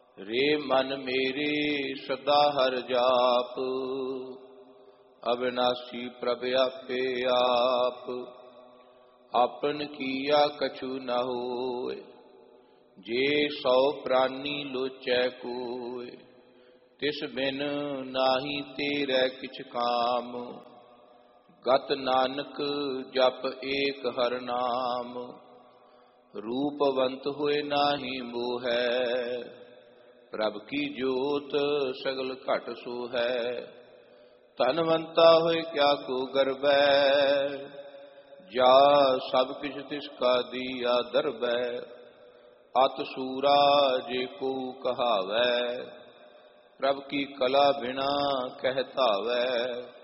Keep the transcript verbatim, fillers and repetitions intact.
रे मन मेरे सदा हर जाप, अविनाशी प्रभ आपे आप। आपन किया कछु न होय, जे सौ प्राणी लोचै कोय। तिस बिन नाही तेरै किछ काम, गत नानक जप एक हर नाम। रूपवंत होए नाही मोहै, प्रभ की जोत सगल घट सो है। धनवंता होए क्या को गर्वै, जा सब किछ तिसका दिया दरबै। अत सूरा जे को कहावै, प्रभ की कला बिना कह धावै।